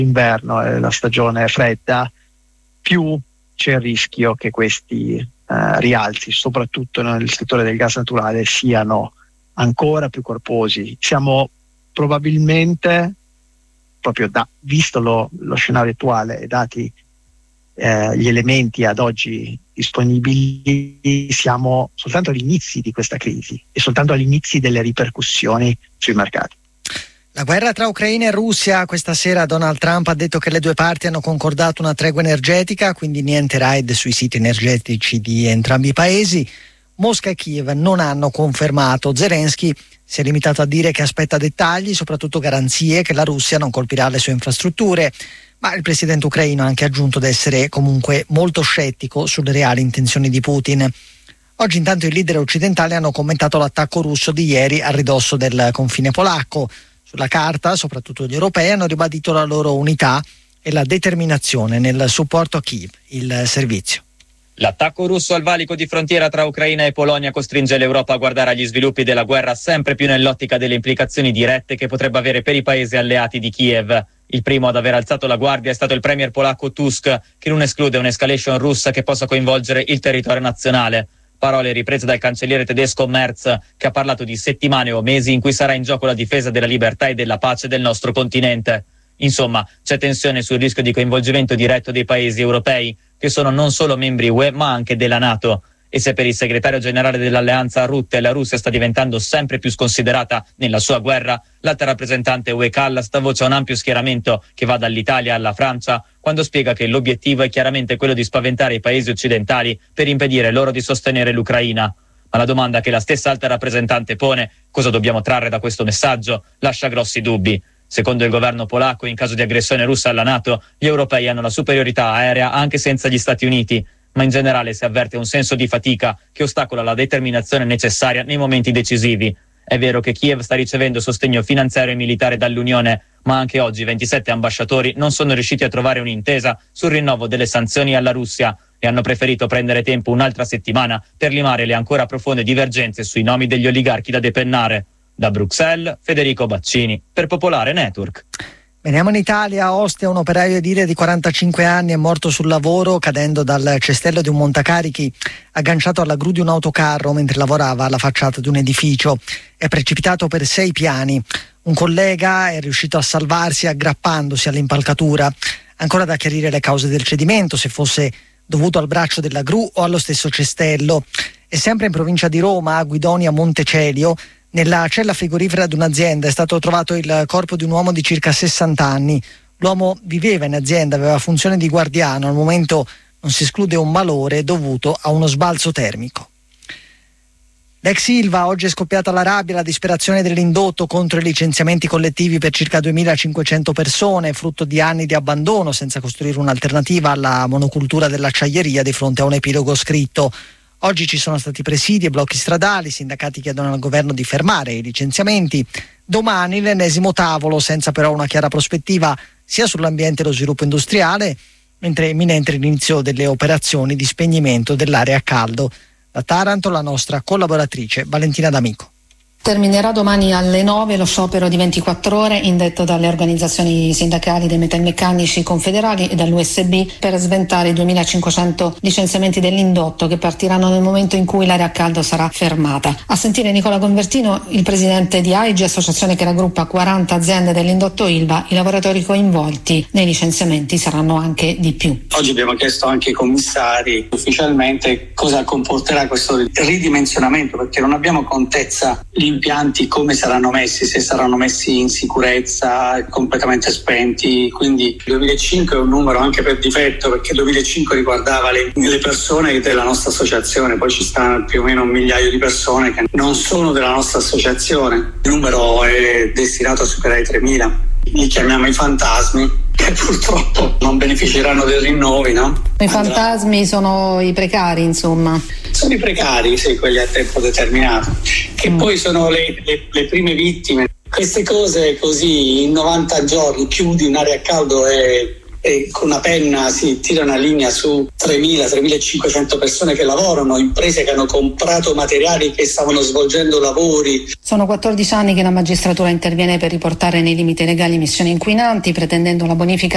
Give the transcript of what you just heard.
l'inverno e la stagione fredda, più c'è il rischio che questi rialzi, soprattutto nel settore del gas naturale, siano ancora più corposi. Siamo probabilmente, proprio visto lo scenario attuale e dati gli elementi ad oggi disponibili, siamo soltanto agli inizi di questa crisi e soltanto agli inizi delle ripercussioni sui mercati. La guerra tra Ucraina e Russia. Questa sera Donald Trump ha detto che le due parti hanno concordato una tregua energetica, quindi niente raid sui siti energetici di entrambi i paesi. Mosca e Kiev non hanno confermato. Zelensky si è limitato a dire che aspetta dettagli, soprattutto garanzie che la Russia non colpirà le sue infrastrutture, ma il presidente ucraino ha anche aggiunto di essere comunque molto scettico sulle reali intenzioni di Putin. Oggi intanto i leader occidentali hanno commentato l'attacco russo di ieri a ridosso del confine polacco. Sulla carta, soprattutto gli europei, hanno ribadito la loro unità e la determinazione nel supporto a Kiev, il servizio. L'attacco russo al valico di frontiera tra Ucraina e Polonia costringe l'Europa a guardare agli sviluppi della guerra sempre più nell'ottica delle implicazioni dirette che potrebbe avere per i paesi alleati di Kiev. Il primo ad aver alzato la guardia è stato il premier polacco Tusk, che non esclude un'escalation russa che possa coinvolgere il territorio nazionale. Parole riprese dal cancelliere tedesco Merz, che ha parlato di settimane o mesi in cui sarà in gioco la difesa della libertà e della pace del nostro continente. Insomma, c'è tensione sul rischio di coinvolgimento diretto dei paesi europei, che sono non solo membri UE ma anche della NATO. E se per il segretario generale dell'alleanza Rutte la Russia sta diventando sempre più sconsiderata nella sua guerra, l'alta rappresentante UE Kallas dà voce a un ampio schieramento che va dall'Italia alla Francia, quando spiega che l'obiettivo è chiaramente quello di spaventare i paesi occidentali per impedire loro di sostenere l'Ucraina. Ma la domanda che la stessa alta rappresentante pone, cosa dobbiamo trarre da questo messaggio, lascia grossi dubbi. Secondo il governo polacco, in caso di aggressione russa alla NATO, gli europei hanno la superiorità aerea anche senza gli Stati Uniti, ma in generale si avverte un senso di fatica che ostacola la determinazione necessaria nei momenti decisivi. È vero che Kiev sta ricevendo sostegno finanziario e militare dall'Unione, ma anche oggi 27 ambasciatori non sono riusciti a trovare un'intesa sul rinnovo delle sanzioni alla Russia e hanno preferito prendere tempo un'altra settimana per limare le ancora profonde divergenze sui nomi degli oligarchi da depennare. Da Bruxelles, Federico Baccini, per Popolare Network. Veniamo in Italia. A Ostia un operaio edile di 45 anni è morto sul lavoro cadendo dal cestello di un montacarichi agganciato alla gru di un autocarro mentre lavorava alla facciata di un edificio. È precipitato per 6 piani. Un collega è riuscito a salvarsi aggrappandosi all'impalcatura. Ancora da chiarire le cause del cedimento, se fosse dovuto al braccio della gru o allo stesso cestello. E sempre in provincia di Roma, a Guidonia Montecelio, nella cella frigorifera di un'azienda è stato trovato il corpo di un uomo di circa 60 anni. L'uomo viveva in azienda, aveva funzione di guardiano. Al momento non si esclude un malore dovuto a uno sbalzo termico. L'ex Ilva, oggi è scoppiata la rabbia e la disperazione dell'indotto contro i licenziamenti collettivi per circa 2.500 persone, frutto di anni di abbandono senza costruire un'alternativa alla monocultura dell'acciaieria di fronte a un epilogo scritto. Oggi ci sono stati presidi e blocchi stradali, i sindacati chiedono al governo di fermare i licenziamenti. Domani l'ennesimo tavolo, senza però una chiara prospettiva sia sull'ambiente e lo sviluppo industriale, mentre è imminente l'inizio delle operazioni di spegnimento dell'area a caldo. Da Taranto la nostra collaboratrice Valentina D'Amico. Terminerà domani alle 9 lo sciopero di 24 ore indetto dalle organizzazioni sindacali dei metalmeccanici confederali e dall'USB per sventare i 2.500 licenziamenti dell'indotto che partiranno nel momento in cui l'area a caldo sarà fermata. A sentire Nicola Convertino, il presidente di AIGI, associazione che raggruppa 40 aziende dell'indotto Ilva, i lavoratori coinvolti nei licenziamenti saranno anche di più. Oggi abbiamo chiesto anche ai commissari ufficialmente cosa comporterà questo ridimensionamento, perché non abbiamo contezza gli impianti come saranno messi, se saranno messi in sicurezza, completamente spenti. Quindi il 2005 è un numero anche per difetto, perché il 2005 riguardava le persone della nostra associazione, poi ci stanno più o meno 1 migliaio di persone che non sono della nostra associazione. Il numero è destinato a superare i 3.000. Li chiamiamo i fantasmi, che purtroppo non beneficeranno dei rinnovi, no? I fantasmi sono i precari, insomma. Sono i precari, sì, quelli a tempo determinato, che poi sono le prime vittime. Queste cose così, in 90 giorni chiudi un'area a caldo e con una penna si tira una linea su 3.500 persone che lavorano, imprese che hanno comprato materiali, che stavano svolgendo lavori. Sono 14 anni che la magistratura interviene per riportare nei limiti legali emissioni inquinanti, pretendendo la bonifica